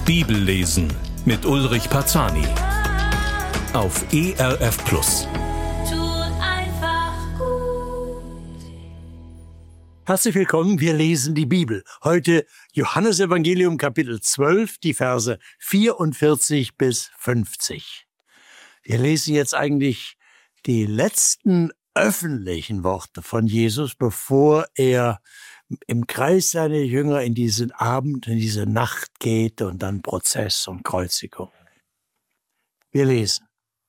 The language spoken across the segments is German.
Bibellesen mit Ulrich Parzani auf ERF Plus. Tut einfach gut. Herzlich willkommen, wir lesen die Bibel. Heute Johannesevangelium Kapitel 12, die Verse 44 bis 50. Wir lesen jetzt eigentlich die letzten öffentlichen Worte von Jesus, bevor er im Kreis seiner Jünger in diesen Abend, in diese Nacht geht und dann Prozess und Kreuzigung. Wir lesen.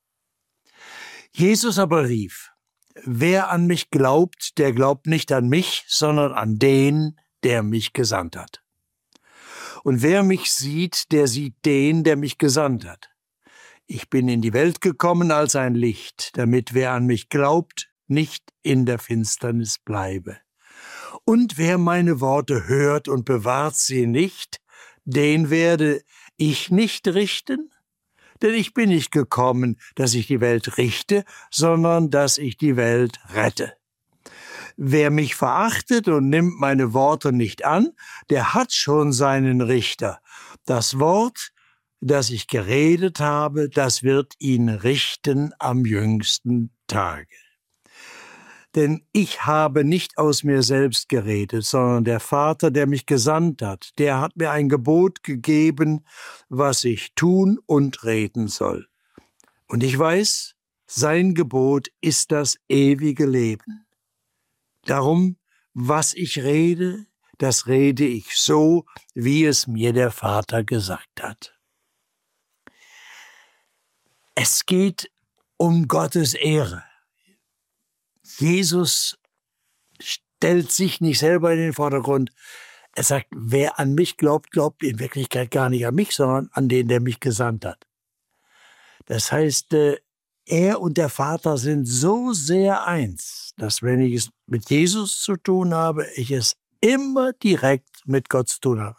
Jesus aber rief: Wer an mich glaubt, der glaubt nicht an mich, sondern an den, der mich gesandt hat. Und wer mich sieht, der sieht den, der mich gesandt hat. Ich bin in die Welt gekommen als ein Licht, damit wer an mich glaubt, nicht in der Finsternis bleibe. Und wer meine Worte hört und bewahrt sie nicht, den werde ich nicht richten, denn ich bin nicht gekommen, dass ich die Welt richte, sondern dass ich die Welt rette. Wer mich verachtet und nimmt meine Worte nicht an, der hat schon seinen Richter. Das Wort, das ich geredet habe, das wird ihn richten am jüngsten Tage. Denn ich habe nicht aus mir selbst geredet, sondern der Vater, der mich gesandt hat, der hat mir ein Gebot gegeben, was ich tun und reden soll. Und ich weiß, sein Gebot ist das ewige Leben. Darum, was ich rede, das rede ich so, wie es mir der Vater gesagt hat. Es geht um Gottes Ehre. Jesus stellt sich nicht selber in den Vordergrund. Er sagt, wer an mich glaubt, glaubt in Wirklichkeit gar nicht an mich, sondern an den, der mich gesandt hat. Das heißt, er und der Vater sind so sehr eins, dass wenn ich es mit Jesus zu tun habe, ich es immer direkt mit Gott zu tun habe.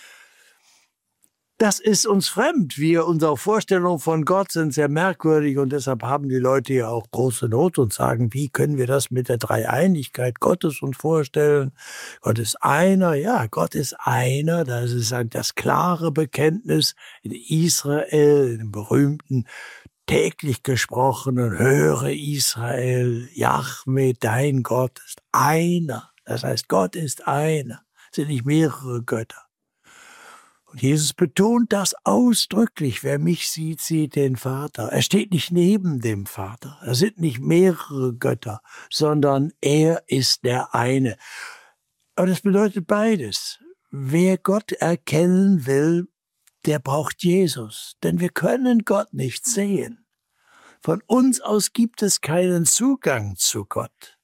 Das ist uns fremd. Unsere Vorstellungen von Gott sind sehr merkwürdig und deshalb haben die Leute ja auch große Not und sagen, wie können wir das mit der Dreieinigkeit Gottes uns vorstellen? Gott ist einer, ja, Gott ist einer. Das ist das klare Bekenntnis in Israel, in dem berühmten täglich gesprochenen, höre Israel, Jahwe, dein Gott ist einer. Das heißt, Gott ist einer, es sind nicht mehrere Götter. Und Jesus betont das ausdrücklich. Wer mich sieht, sieht den Vater. Er steht nicht neben dem Vater. Es sind nicht mehrere Götter, sondern er ist der eine. Aber das bedeutet beides. Wer Gott erkennen will, der braucht Jesus. Denn wir können Gott nicht sehen. Von uns aus gibt es keinen Zugang zu Gott.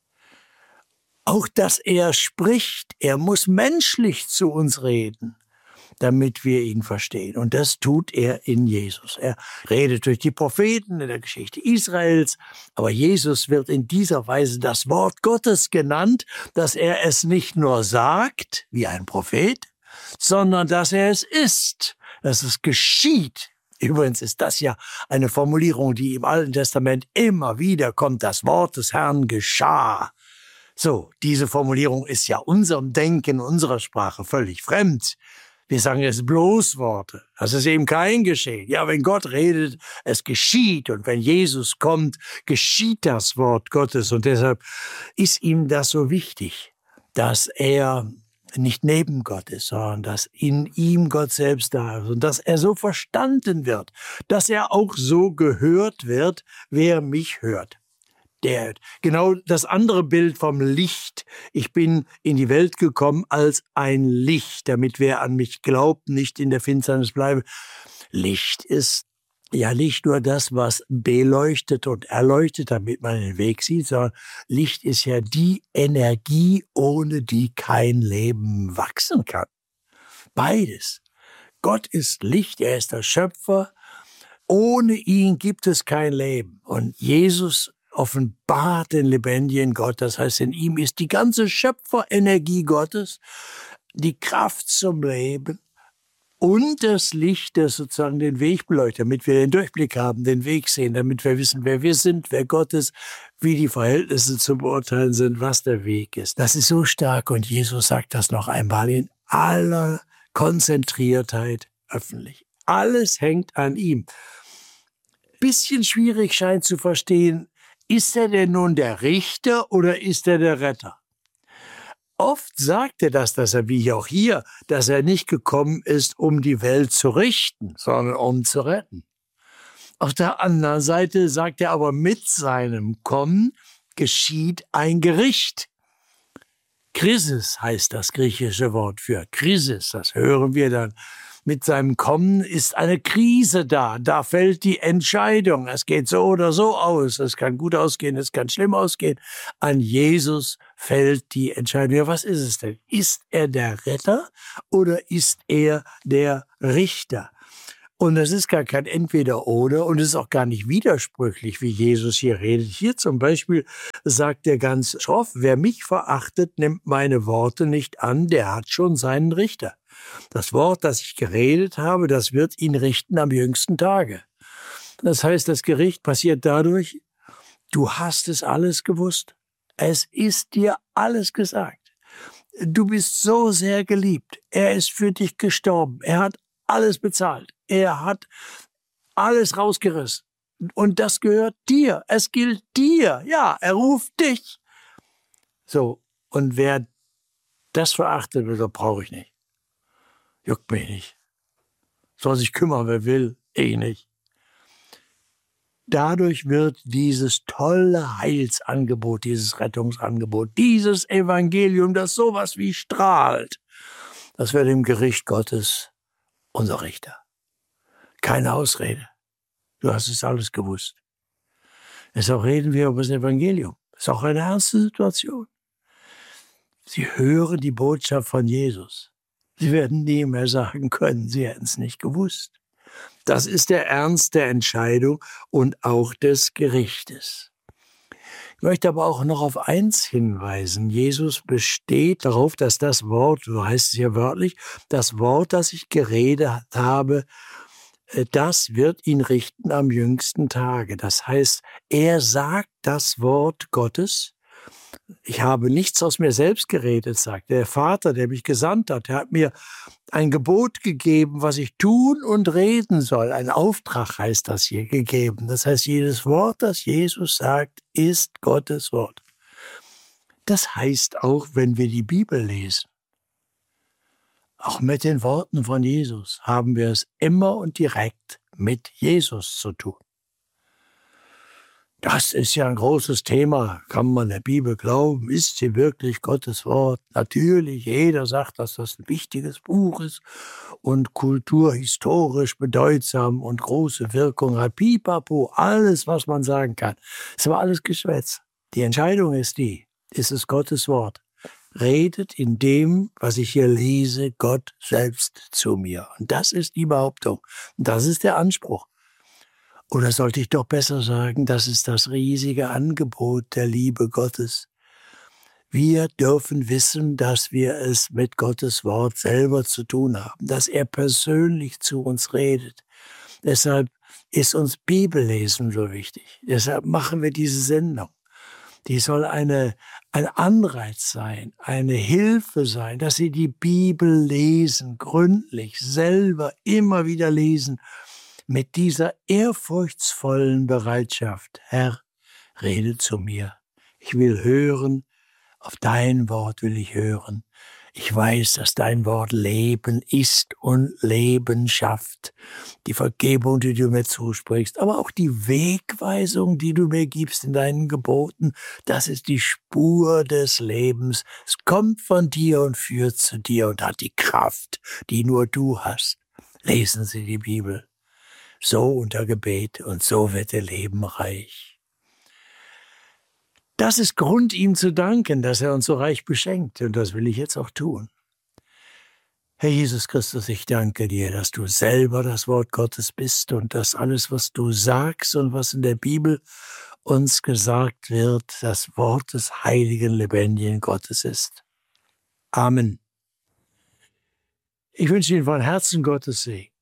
Auch dass er spricht, er muss menschlich zu uns reden, damit wir ihn verstehen. Und das tut er in Jesus. Er redet durch die Propheten in der Geschichte Israels, aber Jesus wird in dieser Weise das Wort Gottes genannt, dass er es nicht nur sagt, wie ein Prophet, sondern dass er es ist, dass es geschieht. Übrigens ist das ja eine Formulierung, die im Alten Testament immer wieder kommt, das Wort des Herrn geschah. So, diese Formulierung ist ja unserem Denken, unserer Sprache völlig fremd. Wir sagen es bloß Worte. Das ist eben kein Geschehen. Ja, wenn Gott redet, es geschieht. Und wenn Jesus kommt, geschieht das Wort Gottes. Und deshalb ist ihm das so wichtig, dass er nicht neben Gott ist, sondern dass in ihm Gott selbst da ist. Und dass er so verstanden wird, dass er auch so gehört wird, wer mich hört. Genau das andere Bild vom Licht. Ich bin in die Welt gekommen als ein Licht, damit wer an mich glaubt, nicht in der Finsternis bleibe. Licht ist ja nicht nur das, was beleuchtet und erleuchtet, damit man den Weg sieht, sondern Licht ist ja die Energie, ohne die kein Leben wachsen kann. Beides. Gott ist Licht, er ist der Schöpfer. Ohne ihn gibt es kein Leben. Und Jesus offenbart den lebendigen Gott. Das heißt, in ihm ist die ganze Schöpferenergie Gottes, die Kraft zum Leben und das Licht, das sozusagen den Weg beleuchtet, damit wir den Durchblick haben, den Weg sehen, damit wir wissen, wer wir sind, wer Gott ist, wie die Verhältnisse zu beurteilen sind, was der Weg ist. Das ist so stark und Jesus sagt das noch einmal in aller Konzentriertheit. öffentlich. Alles hängt an ihm. Bisschen schwierig scheint zu verstehen, ist er denn nun der Richter oder ist er der Retter? Oft sagt er das, dass er, wie auch hier, dass er nicht gekommen ist, um die Welt zu richten, sondern um zu retten. Auf der anderen Seite sagt er aber, mit seinem Kommen geschieht ein Gericht. Krisis heißt das griechische Wort für Krisis, das hören wir dann. Mit seinem Kommen ist eine Krise da, da fällt die Entscheidung. Es geht so oder so aus, es kann gut ausgehen, es kann schlimm ausgehen. An Jesus fällt die Entscheidung. Ja, was ist es denn? Ist er der Retter oder ist er der Richter? Und es ist gar kein Entweder-Oder und es ist auch gar nicht widersprüchlich, wie Jesus hier redet. Hier zum Beispiel sagt er ganz schroff, wer mich verachtet, nimmt meine Worte nicht an, der hat schon seinen Richter. Das Wort, das ich geredet habe, das wird ihn richten am jüngsten Tage. Das heißt, das Gericht passiert dadurch, du hast es alles gewusst. Es ist dir alles gesagt. Du bist so sehr geliebt. Er ist für dich gestorben. Er hat alles bezahlt. Er hat alles rausgerissen. Und das gehört dir. Es gilt dir. Ja, er ruft dich. So, und wer das verachtet wird, das brauche ich nicht. Juckt mich nicht. Soll sich kümmern, wer will, nicht. Dadurch wird dieses tolle Heilsangebot, dieses Rettungsangebot, dieses Evangelium, das sowas wie strahlt, das wird im Gericht Gottes unser Richter. Keine Ausrede. Du hast es alles gewusst. Deshalb reden wir über das Evangelium. Das ist auch eine ernste Situation. Sie hören die Botschaft von Jesus. Sie werden nie mehr sagen können, sie hätten es nicht gewusst. Das ist der Ernst der Entscheidung und auch des Gerichtes. Ich möchte aber auch noch auf eins hinweisen. Jesus besteht darauf, dass das Wort, so heißt es hier wörtlich, das Wort, das ich geredet habe, das wird ihn richten am jüngsten Tage. Das heißt, er sagt das Wort Gottes. Ich habe nichts aus mir selbst geredet, sagt der Vater, der mich gesandt hat. Er hat mir ein Gebot gegeben, was ich tun und reden soll. Ein Auftrag heißt das hier gegeben. Das heißt, jedes Wort, das Jesus sagt, ist Gottes Wort. Das heißt auch, wenn wir die Bibel lesen, auch mit den Worten von Jesus, haben wir es immer und direkt mit Jesus zu tun. Das ist ja ein großes Thema. Kann man der Bibel glauben? Ist sie wirklich Gottes Wort? Natürlich, jeder sagt, dass das ein wichtiges Buch ist und kulturhistorisch bedeutsam und große Wirkung hat. Pipapo, alles, was man sagen kann. Es war alles Geschwätz. Die Entscheidung ist die, ist es Gottes Wort? Redet in dem, was ich hier lese, Gott selbst zu mir. Und das ist die Behauptung. Und das ist der Anspruch. Oder sollte ich doch besser sagen, das ist das riesige Angebot der Liebe Gottes. Wir dürfen wissen, dass wir es mit Gottes Wort selber zu tun haben, dass er persönlich zu uns redet. Deshalb ist uns Bibellesen so wichtig. Deshalb machen wir diese Sendung. Die soll ein Anreiz sein, eine Hilfe sein, dass Sie die Bibel lesen, gründlich, selber immer wieder lesen, mit dieser ehrfurchtsvollen Bereitschaft. Herr, rede zu mir. Ich will hören, auf dein Wort will ich hören. Ich weiß, dass dein Wort Leben ist und Leben schafft. Die Vergebung, die du mir zusprichst, aber auch die Wegweisung, die du mir gibst in deinen Geboten, das ist die Spur des Lebens. Es kommt von dir und führt zu dir und hat die Kraft, die nur du hast. Lesen Sie die Bibel. So unter Gebet und so wird Ihr Leben reich. Das ist Grund, ihm zu danken, dass er uns so reich beschenkt. Und das will ich jetzt auch tun. Herr Jesus Christus, ich danke dir, dass du selber das Wort Gottes bist und dass alles, was du sagst und was in der Bibel uns gesagt wird, das Wort des heiligen, lebendigen Gottes ist. Amen. Ich wünsche Ihnen von Herzen Gottes Segen.